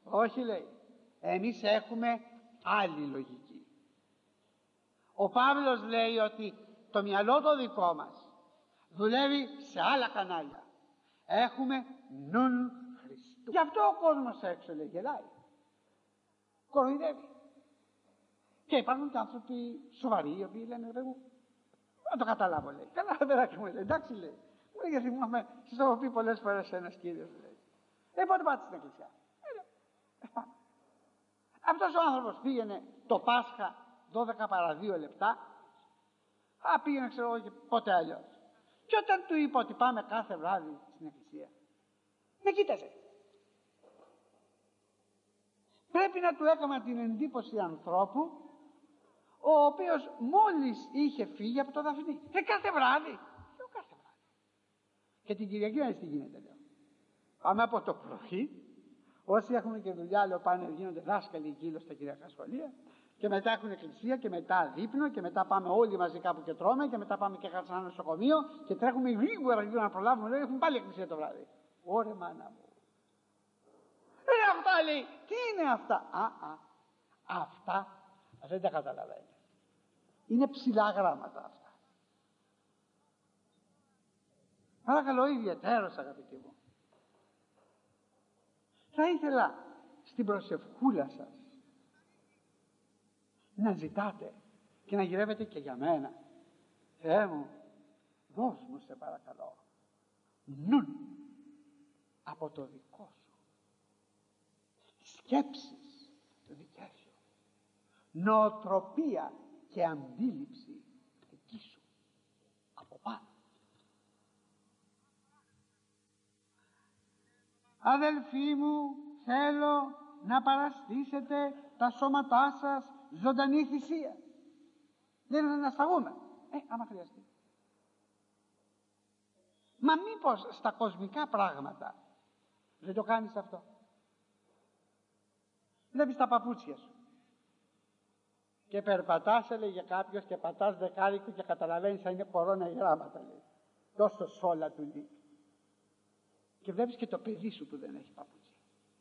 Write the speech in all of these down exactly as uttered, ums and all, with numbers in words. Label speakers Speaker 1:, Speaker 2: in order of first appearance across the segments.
Speaker 1: Όχι, λέει, εμείς έχουμε άλλη λογική. Ο Παύλος λέει ότι το μυαλό το δικό μας δουλεύει σε άλλα κανάλια. Έχουμε νουν Χριστού. Γι' αυτό ο κόσμος έξω, λέει, γελάει, κοροϊδεύει. Και υπάρχουν και άνθρωποι σοβαροί, οι οποίοι λένε, ρε μου, να το καταλάβω, λέει. Καλά, παιδάκι μου, λέει, εντάξει, λέει. Μου λέει, γιατί μου έχουμε, σας το έχω πει πολλές φορές ένας κύριος, λέει. Ε, πότε πάτε στην εκκλησία? Ε, ε, πάμε. Αυτός ο άνθρωπος πήγαινε το Πάσχα δώδεκα παρά δύο λεπτά. Α, πήγαινε, ξέρω εγώ, και πότε αλλιώς. Και όταν του είπα ότι πάμε κάθε βράδυ στην εκκλησία, με κοίταζε. Πρέπει να του έκανα την εντύπωση ανθρώπου ο οποίος μόλις είχε φύγει από το Δαφνί. Και κάθε βράδυ. Και κάθε βράδυ. Και την Κυριακή να τι γίνεται, λέω. Πάμε από το πρωί. Όσοι έχουν και δουλειά, λέω, πάνε, γίνονται δάσκαλοι εκεί στα κυριακά σχολεία. Και μετά έχουν εκκλησία και μετά δείπνο. Και μετά πάμε όλοι μαζί κάπου και τρώμε. Και μετά πάμε και σε ένα νοσοκομείο. Και τρέχουμε γρήγορα γρήγορα να προλάβουμε. Λέω, έχουν πάλι εκκλησία το βράδυ. Ωρε μάνα μου. Ε, αυτά, λέει. Τι είναι αυτά? Α, α, αυτά δεν τα καταλαβαίνει. Είναι ψηλά γράμματα αυτά. Παρακαλώ, ιδιαιτέρως, αγαπητοί μου, θα ήθελα στην προσευχούλα σας να ζητάτε και να γυρεύετε και για μένα. Θεέ μου, δώσ' μου, σε παρακαλώ, νουν από το δικό σου, σκέψεις το δικές σου, νοοτροπία και αντίληψη δική σου, από πάνω. Αδελφοί μου, θέλω να παραστήσετε τα σώματά σας ζωντανή θυσία. Δεν είναι να σφαγούμε. Ε, άμα χρειαστεί. Μα μήπως στα κοσμικά πράγματα δεν το κάνεις αυτό? Βλέπεις τα παπούτσια σου και περπατάς, έλεγε κάποιος, και πατάς δεκάρικο και καταλαβαίνεις αν είναι κορώνα ή γράμματα, λέει. Τόσο σόλα του λέει. Και βλέπεις και το παιδί σου που δεν έχει παπούτσια.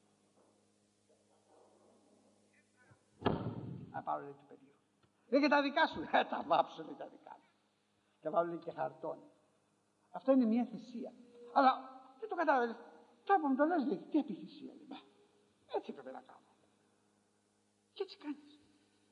Speaker 1: Να πάρω, λέει, του παιδιού. Λέει, και τα δικά σου. Ε, τα βάψω, λέει, τα δικά μου. Και βάλω, λέει, και χαρτόνι. Αυτό είναι μια θυσία. Αλλά δεν το καταλαβαίνεις. Τώρα που μου το λες, λέει, τι επιθυσία, λέει. Έτσι πρέπει να κάνω. Και έτσι κάνεις.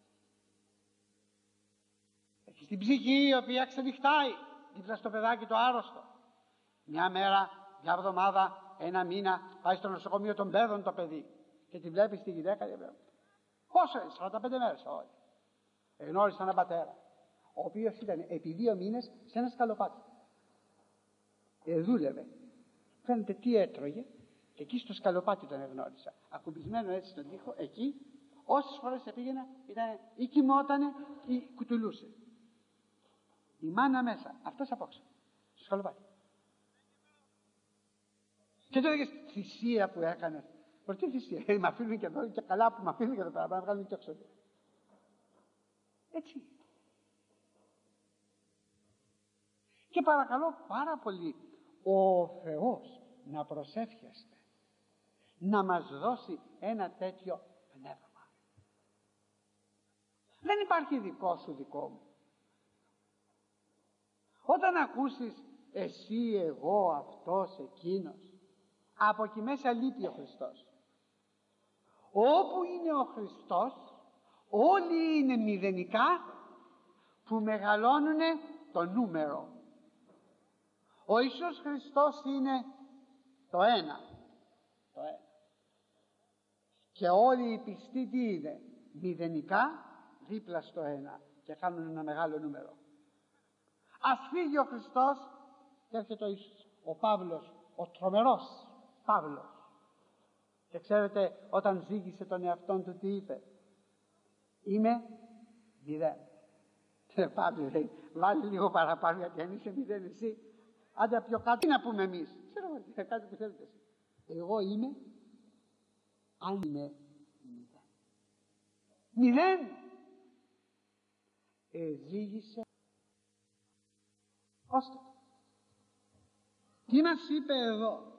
Speaker 1: Έχεις την ψυχή η οποία ξενυχτάει δίπλα στο παιδάκι το άρρωστο. Μια μέρα, μια εβδομάδα, ένα μήνα, πάει στο νοσοκομείο των παιδών το παιδί. Και τη βλέπεις τη γυναίκα, λέει, πόσο είναι, σαράντα πέντε μέρες, όχι. Εγνώρισα έναν πατέρα, ο οποίος ήταν επί δύο μήνες σε ένα σκαλοπάτι. Ε, δούλευε. Φαίνεται τι έτρωγε, και εκεί στο σκαλοπάτι τον εγνώρισα. Ακουμπισμένο έτσι στον τοίχο, εκεί, όσες φορές πήγαινα, ήταν ή κοιμότανε ή κουτουλούσε. Η μάνα μέσα, αυτός απόξω, στο σκαλοπάτι. Και τότε έλεγες, θυσία που έκανες. Προς τι θυσία? Ε, με αφήνουν και εδώ, και καλά που με αφήνουν και εδώ πέρα, να βγάλουν και έξω. Έτσι. Και παρακαλώ πάρα πολύ, ο Θεός να προσεύχεστε να μας δώσει ένα τέτοιο πνεύμα. Δεν υπάρχει δικό σου, δικό μου. Όταν ακούσεις εσύ, εγώ, αυτός, εκείνος, από εκεί μέσα λείπει ο Χριστός. Όπου είναι ο Χριστός, όλοι είναι μηδενικά που μεγαλώνουν το νούμερο. Ο Ιησούς Χριστός είναι το ένα. Το ένα. Και όλοι οι πιστοί τι είναι? Μηδενικά δίπλα στο ένα και κάνουν ένα μεγάλο νούμερο. Ας φύγει ο Χριστός και έρχεται ο Ιησούς, ο Παύλος, ο τρομερός Παύλος. Και ξέρετε, όταν ζήγησε τον εαυτόν του τι είπε? Είμαι μηδέν. Παύλο λέει, βάλει λίγο παραπάνω, γιατί αν είσαι μηδέν εσύ, άντε πιο κάτι, τι να πούμε εμείς? Ξέρω εγώ, κάτι που θέλετε εσύ. Εγώ είμαι, αν είμαι μηδέν. Μηδέν. Εζήγησε. Ώστε. Τι μας είπε εδώ?